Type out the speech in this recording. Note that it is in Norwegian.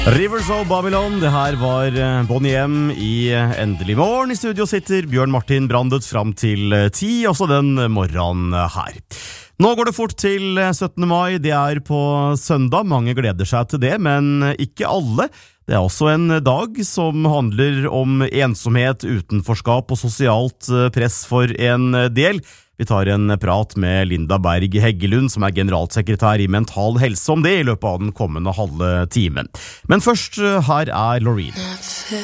Rivers of Babylon, det her var Bonnie M i Endelig morgen. I studio sitter Bjørn Martin Brandet fram til 10, også den morgenen her. Nå går det fort til 17. mai, det er på søndag. Mange gleder seg til det, men ikke alle. Det er også en dag som handler om ensomhet, utenforskap og sosialt press for en del. Vi tar en prat med Linda Berg Heggelund, som er generalsekretær i Mental Helse, om det i løpet av den kommende halve timen. Men først, her er Loreen.